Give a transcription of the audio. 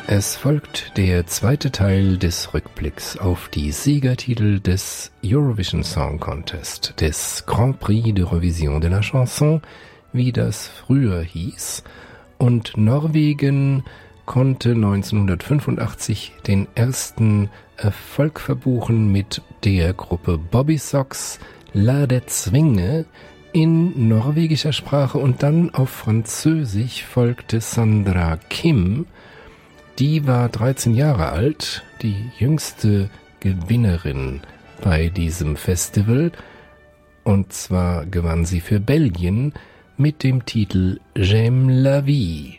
Es folgt der zweite Teil des Rückblicks auf die Siegertitel des Eurovision Song Contest, des Grand Prix de Revision de la Chanson, wie das früher hieß. Und Norwegen konnte 1985 den ersten Erfolg verbuchen mit der Gruppe Bobbysocks La det Svinge in norwegischer Sprache, und dann auf Französisch folgte Sandra Kim. Die war 13 Jahre alt, die jüngste Gewinnerin bei diesem Festival, und zwar gewann sie für Belgien mit dem Titel J'aime la vie.